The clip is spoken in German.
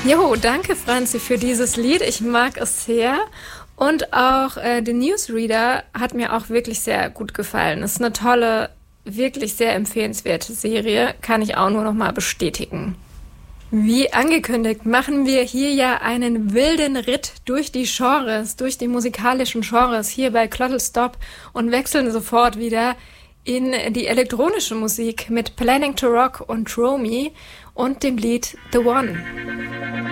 Jo, danke Franzi für dieses Lied. Ich mag es sehr. Und auch The Newsreader hat mir auch wirklich sehr gut gefallen. Es ist eine tolle, wirklich sehr empfehlenswerte Serie. Kann ich auch nur noch mal bestätigen. Wie angekündigt, machen wir hier ja einen wilden Ritt durch die Genres, durch die musikalischen Genres hier bei Clottel Stop und wechseln sofort wieder in die elektronische Musik mit Planning to Rock und Romy und dem Lied The One.